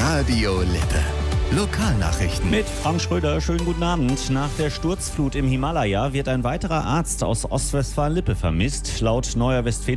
Radio Lippe. Lokalnachrichten. Mit Frank Schröder, schönen guten Abend. Nach der Sturzflut im Himalaya wird ein weiterer Arzt aus Ostwestfalen-Lippe vermisst. Laut Neuer Westfälische